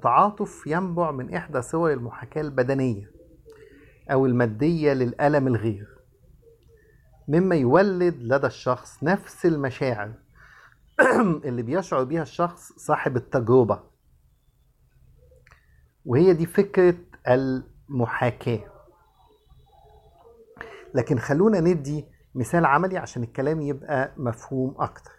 التعاطف ينبع من إحدى صور المحاكاة البدنية أو المادية للألم الغير، مما يولد لدى الشخص نفس المشاعر اللي بيشعر بيها الشخص صاحب التجربة. وهي دي فكرة المحاكاة. لكن خلونا ندي مثال عملي عشان الكلام يبقى مفهوم أكتر.